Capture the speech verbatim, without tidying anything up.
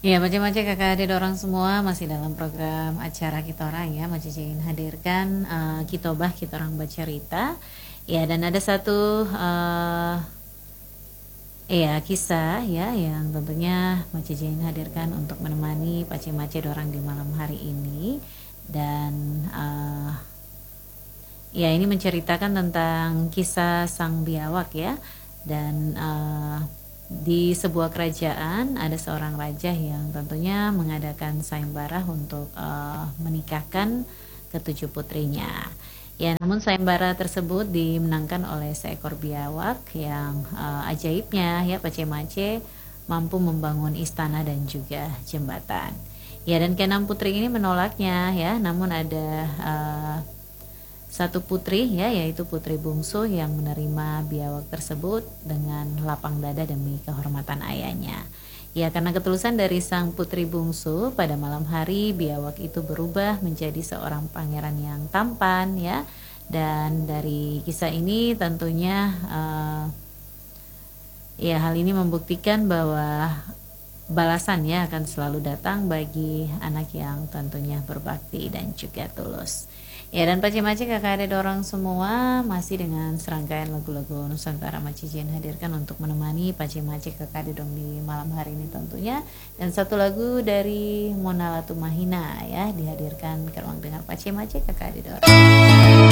Ya, macam-macam kakak adik orang semua masih dalam program acara kita orang ya, Mak Cicin hadirkan uh, Kitobah kita orang bercerita. Ya, dan ada satu uh, ya kisah ya yang tentunya Mak Cicin hadirkan untuk menemani pace-mace orang di malam hari ini. Dan uh, ya ini menceritakan tentang kisah sang biawak ya. Dan uh, di sebuah kerajaan ada seorang raja yang tentunya mengadakan sayembara untuk uh, menikahkan ketujuh putrinya. Ya, namun sayembara tersebut dimenangkan oleh seekor biawak yang uh, ajaibnya ya pace-mace mampu membangun istana dan juga jembatan. Ya, dan keenam putri ini menolaknya ya, namun ada uh, satu putri ya, yaitu putri bungsu yang menerima biawak tersebut dengan lapang dada demi kehormatan ayahnya. Ya, karena ketulusan dari sang putri bungsu, pada malam hari biawak itu berubah menjadi seorang pangeran yang tampan ya. Dan dari kisah ini tentunya uh, ya hal ini membuktikan bahwa balasan ya akan selalu datang bagi anak yang tentunya berbakti dan juga tulus. Ya, dan pace-mace kakak adik dorong semua masih dengan serangkaian lagu-lagu Nusantara Mak Cicin hadirkan untuk menemani pace-mace kakak adik dong di malam hari ini tentunya. Dan satu lagu dari Mona Latumahina ya dihadirkan ke ruang dengar pace-mace kakak adik dorong.